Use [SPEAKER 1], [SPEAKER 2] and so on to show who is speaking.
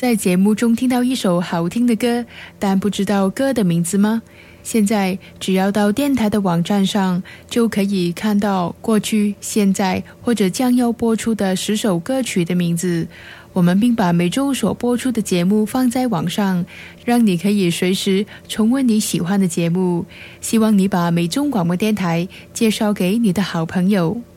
[SPEAKER 1] 在节目中听到一首好听的歌，但不知道歌的名字吗？现在只要到电台的网站上，就可以看到过去、现在或者将要播出的10首歌曲的名字。我们并把每周所播出的节目放在网上，让你可以随时重温你喜欢的节目。希望你把美中广播电台介绍给你的好朋友。